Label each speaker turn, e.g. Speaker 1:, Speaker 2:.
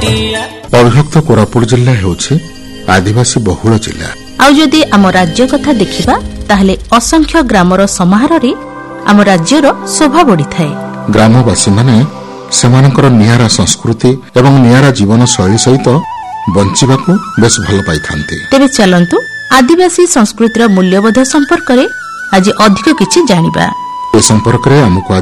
Speaker 1: अविभक्त कोरापुट जिला हेउछि आदिवासी बहुल जिला।
Speaker 2: आउ जदि आम राज्य कथा देखिबा ताहले असंख्य ग्रामर समाहार आम राज्यर शोभा बढ़ी थाए।
Speaker 1: ग्रामवासी माने सेमानकर नियारा संस्कृति एवं नियारा जीवन शैली सहित बंचिबाकू बेस भल पाई थांती।
Speaker 2: तेरे चलंतु आदिवासी संस्कृतिर मूल्यबोध संपर्क रे आज अधिक किछि जानिबा।
Speaker 1: ए संपर्क रे हमको